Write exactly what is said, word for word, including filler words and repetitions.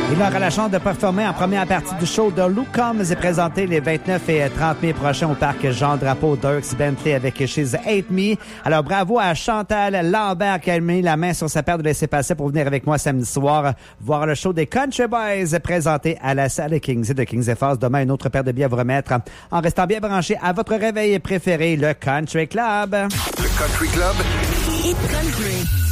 Il aura la chance de performer en première partie du show de Luke Combs est présenté les vingt-neuf et trente mai prochains au parc Jean-Drapeau Dierks Bentley avec She's Hate Me. Alors bravo à Chantal Lambert qui a mis la main sur sa paire de laisser-passer pour venir avec moi samedi soir voir le show des Country Boys présenté à la salle Kings de Kings F. Demain, une autre paire de billets à vous remettre en restant bien branché à votre réveil préféré, le Country Club. Le Country Club. Hit Country.